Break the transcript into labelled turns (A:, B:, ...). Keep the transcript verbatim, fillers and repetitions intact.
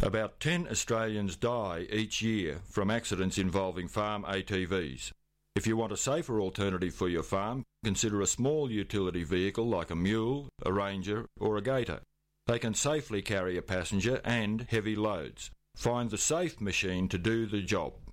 A: About ten Australians die each year from accidents involving farm A T Vs. If you want a safer alternative for your farm, consider a small utility vehicle like a mule, a ranger or a gator. They can safely carry a passenger and heavy loads. Find the safe machine to do the job.